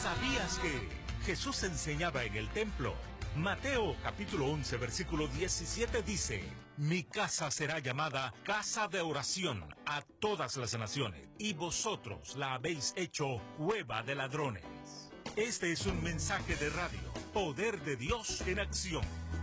¿Sabías que Jesús enseñaba en el templo? Mateo capítulo 11 versículo 17 dice: Mi casa será llamada casa de oración a todas las naciones, y vosotros la habéis hecho cueva de ladrones. Este es un mensaje de radio, Poder de Dios en acción.